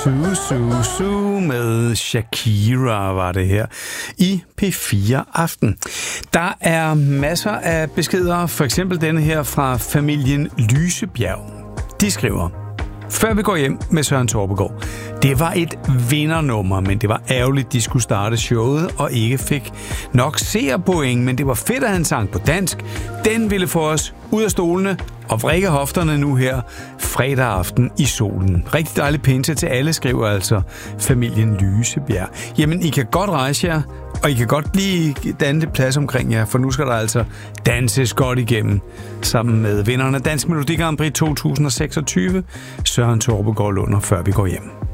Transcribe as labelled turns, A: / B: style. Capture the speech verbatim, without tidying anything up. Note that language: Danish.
A: Su, su, su med Shakira var det her i P fire Aften. Der er masser af beskeder, for eksempel denne her fra familien Lysebjerg. De skriver: Før vi går hjem med Søren Torpegaard. Det var et vindernummer, men det var ærgerligt, de skulle starte showet og ikke fik nok seerpoint, men det var fedt, at han sang på dansk. Den ville få os ud af stolene og vrikke hofterne nu her fredag aften i solen. Rigtig dejlig pinse til alle, skriver altså familien Lysebjerg. Jamen, I kan godt rejse jer, og I kan godt blive dannet plads omkring jer, for nu skal der altså danses godt igennem sammen med vinderne af Dansk Melodi Grand Prix to tusind seksogtyve, Søren Torpegaard Lunder, før vi går hjem.